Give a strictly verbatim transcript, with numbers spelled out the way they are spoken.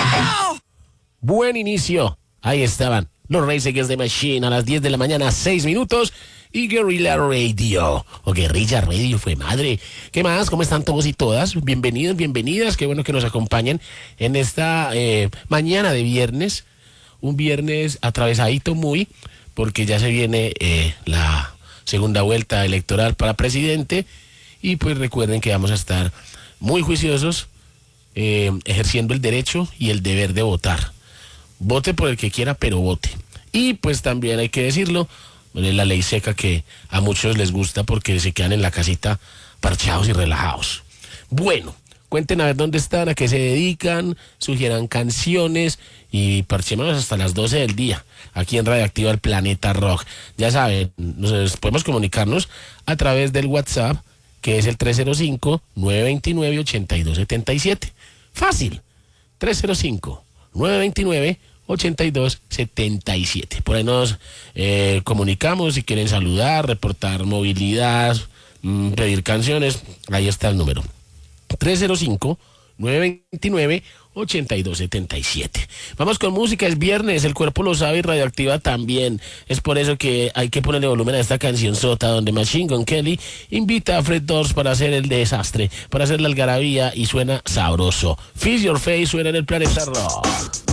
Buen inicio. Ahí estaban los Rage Against the Machine a las diez de la mañana, seis minutos. Y Guerrilla Radio, o Guerrilla Radio fue madre. ¿Qué más? ¿Cómo están todos y todas? Bienvenidos, bienvenidas. Qué bueno que nos acompañen en esta eh, mañana de viernes. Un viernes atravesadito muy, porque ya se viene eh, la segunda vuelta electoral para presidente. Y pues recuerden que vamos a estar muy juiciosos, eh, ejerciendo el derecho y el deber de votar. Vote por el que quiera, pero vote. Y pues también hay que decirlo, la ley seca que a muchos les gusta porque se quedan en la casita parchados y relajados. Bueno, cuenten a ver dónde están, a qué se dedican, sugieran canciones y parchémonos hasta las doce del día, aquí en Radioactiva El Planeta Rock. Ya saben, nos podemos comunicarnos a través del WhatsApp, que es el tres cero cinco, nueve dos nueve, ocho dos siete siete. Fácil, tres cero cinco, nueve dos nueve, ocho dos siete siete. Por ahí nos eh, comunicamos si quieren saludar, reportar movilidad, mmm, pedir canciones. Ahí está el número. tres cero cinco, nueve dos nueve, ocho dos siete siete. Vamos con música, es viernes, el cuerpo lo sabe y Radioactiva también. Es por eso que hay que ponerle volumen a esta canción sota donde Machine Gun Kelly invita a Fred Durst para hacer el desastre, para hacer la algarabía y suena sabroso. Feel Your Face suena en El Planeta Rock.